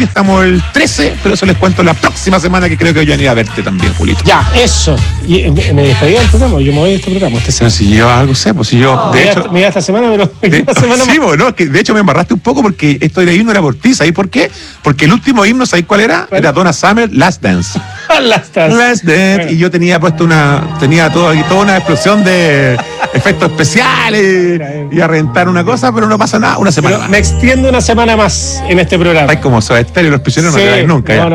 día estamos el 13, pero eso les cuento la próxima semana, que creo que voy a ir a verte también, Julito. Ya, eso. Y me despedí del programa, yo me voy de este programa. Si yo algo sé, pues si yo, de hecho... Me iba esta semana, pero esta semana sí, bueno, es que de hecho me embarraste un poco porque esto de himno era por ti, ¿sabes por qué? Porque el último himno, ¿sabes cuál era? ¿Cuál? Era Donna Summer, Last Dance. Last Dance. Bueno. Y yo tenía puesto toda una explosión de efectos especiales y a rentar una cosa, pero no pasa nada, una semana más. Me extiendo una semana más en este programa. Hay como Soda Stereo, los prisioneros no te vais nunca. No,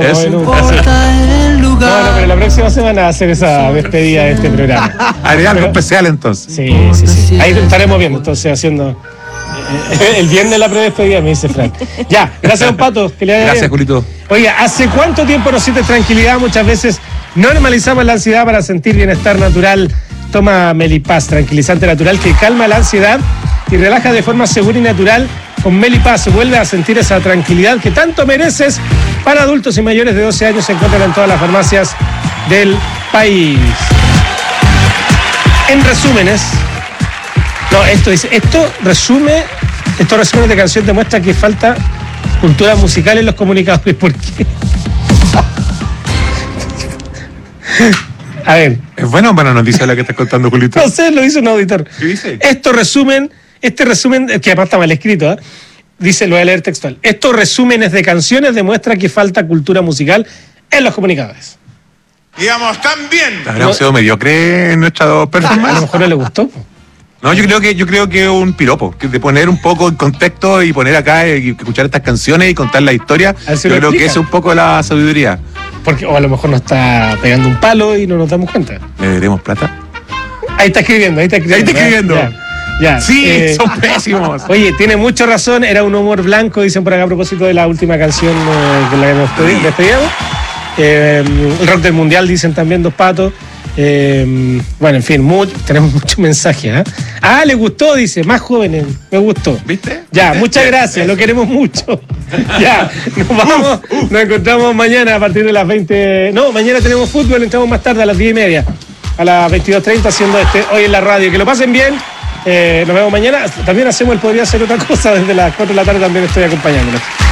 pero la próxima semana va a hacer esa despedida de este programa. Haré algo especial entonces. Sí. Ahí estaremos viendo, entonces haciendo el viernes la predespedida, me dice Frank. Ya, gracias, don Pato. Que le vaya Gracias, bien. Julito. Oiga, ¿hace cuánto tiempo no sientes tranquilidad? Muchas veces normalizamos la ansiedad para sentir bienestar natural. Toma Melipaz, tranquilizante natural que calma la ansiedad y relaja de forma segura y natural. Con Melipaz vuelve a sentir esa tranquilidad que tanto mereces. Para adultos y mayores de 12 años se encuentran en todas las farmacias del país. En resúmenes, estos resúmenes de canción demuestran que falta cultura musical en los comunicadores. ¿Por qué? A ver. ¿Es buena o mala noticia la que estás contando, Julito? No sé, lo hizo un auditor. ¿Qué dice? Este resumen, que además está mal escrito, ¿eh? Dice, lo voy a leer textual. Estos resúmenes de canciones demuestran que falta cultura musical en los comunicadores. Digamos, también. Habríamos sido mediocre en nuestra A lo performance. mejor no le gustó. No, yo creo que es un piropo, que de poner un poco en contexto y poner acá y escuchar estas canciones y contar la historia. Yo creo que es un poco la sabiduría. O a lo mejor nos está pegando un palo y no nos damos cuenta. ¿Le daremos plata? Ahí está escribiendo. Ya. Sí, son pésimos. Oye, tiene mucha razón, era un humor blanco, dicen por acá a propósito de la última canción con la que nos despedíamos. El rock del mundial, dicen también dos patos. Bueno, en fin, tenemos muchos mensajes. Le gustó, dice, más jóvenes, me gustó. ¿Viste? Ya, muchas gracias, lo queremos mucho. Ya, nos vamos, nos encontramos mañana a partir de las 20. No, mañana tenemos fútbol, entramos más tarde a las 10:30, a las 22:30 haciendo hoy en la radio. Que lo pasen bien, nos vemos mañana. También hacemos el Podría Ser Otra Cosa, desde las 4 de la tarde también estoy acompañándolos.